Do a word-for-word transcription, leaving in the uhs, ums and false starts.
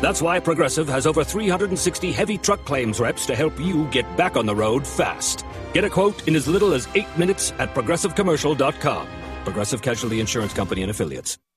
That's why Progressive has over three hundred sixty heavy truck claims reps to help you get back on the road fast. Get a quote in as little as eight minutes at progressive commercial dot com. Progressive Casualty Insurance Company and Affiliates.